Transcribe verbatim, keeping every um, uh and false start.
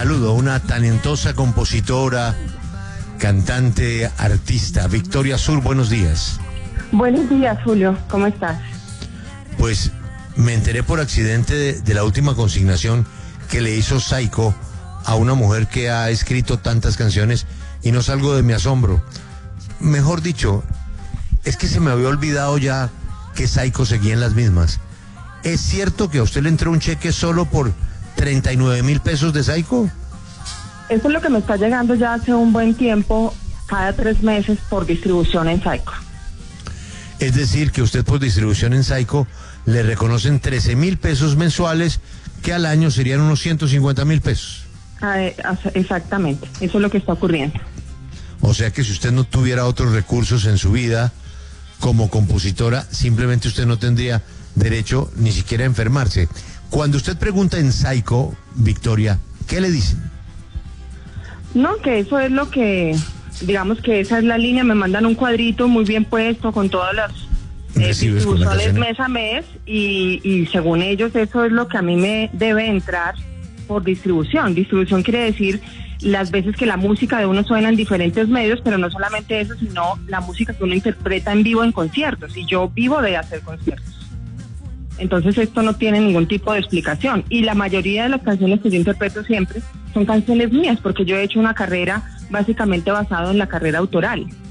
Saludo a una talentosa compositora, cantante, artista, Victoria Sur, buenos días. Buenos días, Julio, ¿cómo estás? Pues me enteré por accidente de, de la última consignación que le hizo Saiko a una mujer que ha escrito tantas canciones y no salgo de mi asombro. Mejor dicho, es que se me había olvidado ya que Saiko seguía en las mismas. ¿Es cierto que a usted le entró un cheque solo por treinta y nueve mil pesos de Saiko? Eso es lo que me está llegando ya hace un buen tiempo, cada tres meses por distribución en Saiko. Es decir, que usted por distribución en Saiko le reconocen trece mil pesos mensuales, que al año serían unos ciento cincuenta mil pesos. Ah, exactamente, eso es lo que está ocurriendo. O sea que si usted no tuviera otros recursos en su vida como compositora, simplemente usted no tendría derecho ni siquiera a enfermarse. Cuando usted pregunta en Saiko, Victoria, ¿qué le dicen? No, que eso es lo que, digamos que esa es la línea, me mandan un cuadrito muy bien puesto con todas las eh, distribuciones mes a mes y, y según ellos eso es lo que a mí me debe entrar por distribución. Distribución quiere decir las veces que la música de uno suena en diferentes medios, pero no solamente eso, sino la música que uno interpreta en vivo en conciertos, y yo vivo de hacer conciertos. Entonces esto no tiene ningún tipo de explicación, y la mayoría de las canciones que yo interpreto siempre son canciones mías, porque yo he hecho una carrera básicamente basada en la carrera autoral.